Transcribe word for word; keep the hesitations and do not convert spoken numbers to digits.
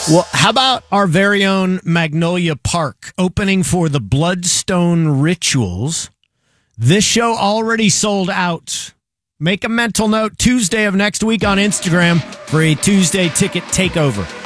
Well, how about our very own Magnolia Park opening for the Bloodstone Rituals? This show already sold out. Make a mental note Tuesday of next week on Instagram for a Tuesday ticket takeover.